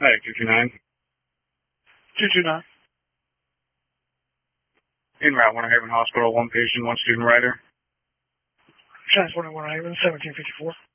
Hey, 229. 229. En route, Winter Haven Hospital, one patient, one student rider. Transporting Winter Haven, 1754.